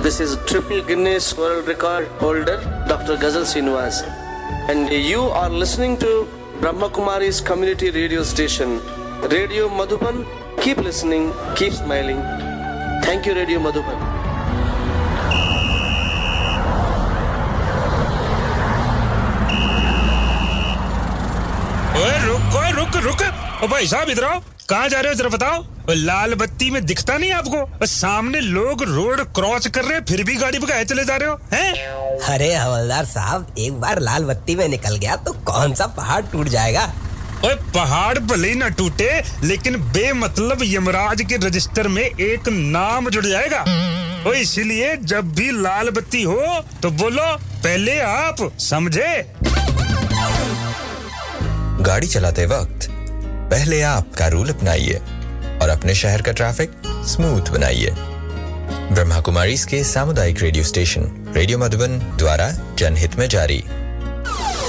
This is triple Guinness World Record holder Dr. Ghazal Srinivas, and you are listening to Brahma Kumari's community radio station, Radio Madhuban. Keep listening, keep smiling. Thank you, Radio Madhuban. रुक ओ भाई साहब इधर आओ कहां जा रहे हो जरा बताओ लाल बत्ती में दिखता नहीं आपको सामने लोग रोड क्रॉस कर रहे हैं फिर भी गाड़ी भगाए चले जा रहे हो हैं अरे हवलदार साहब एक बार लाल बत्ती में निकल गया तो कौन सा पहाड़ टूट जाएगा ओए पहाड़ भले ना टूटे लेकिन बेमतलब यमराज के रजिस्टर में एक नाम जुड़ जाएगा ओए इसीलिए जब भी लाल बत्ती हो तो बोलो पहले आप समझे गाड़ी चलाते वक्त पहले आप का रूल अपनाइए और अपने शहर का ट्रैफिक स्मूथ बनाइए। ब्रह्मा कुमारीज के सामुदायिक रेडियो स्टेशन रेडियो मधुबन द्वारा जनहित में जारी।